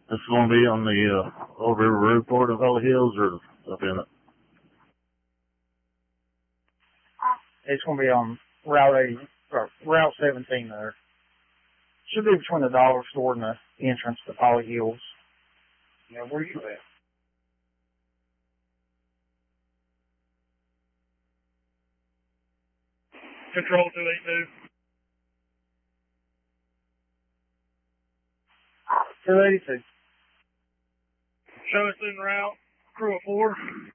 This is going to be on the Old River Road part of Holly Hills or up in it? It's going to be on Route 17 there. Should be between the dollar store and the entrance to Holly Hills. Now, where you at? Control 282. 282. Show us en route. Crew of 4.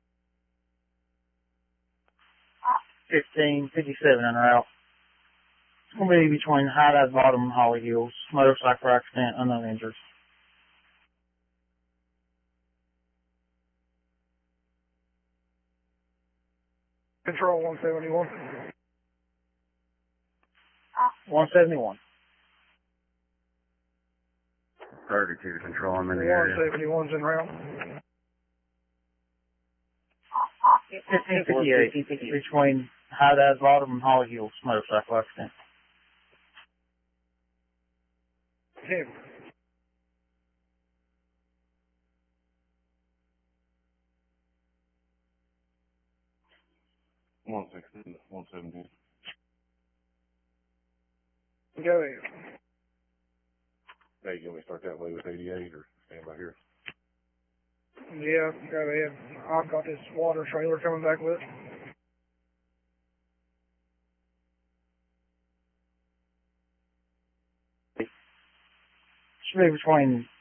1557 en route. It's going to be between High Dive Bottom and Holly Hills. Motorcycle accident, unknown injuries. Control 171. 171. 32 Control, I'm in the area. 171's en route. 1558. Between High Dive Bottom and Holly Hills. Motorcycle accident. Him. One 117. Go ahead. Hey, you want me to start that way with 88 or stand by here? Yeah, go ahead. I've got this water trailer coming back with. Should be between